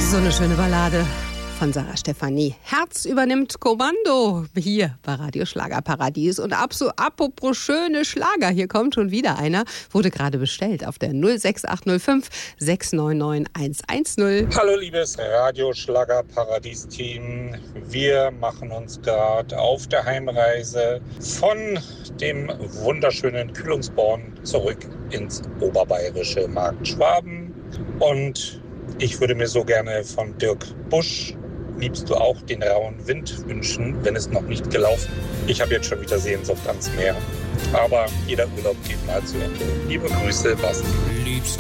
So eine schöne Ballade von Sarah Stefani. Herz übernimmt Kommando hier bei Radio Schlagerparadies. Und apropos schöne Schlager, hier kommt schon wieder einer. Wurde gerade bestellt auf der 06805 699 110. Hallo liebes Radio Schlagerparadies-Team. Wir machen uns gerade auf der Heimreise von dem wunderschönen Kühlungsborn zurück ins oberbayerische Markt Schwaben. Und ich würde mir so gerne von Dirk Busch Liebst du auch den rauen Wind wünschen, wenn es noch nicht gelaufen? Ich habe jetzt schon wieder Sehnsucht ans Meer. Aber jeder Urlaub geht mal zu Ende. Liebe Grüße, Basti.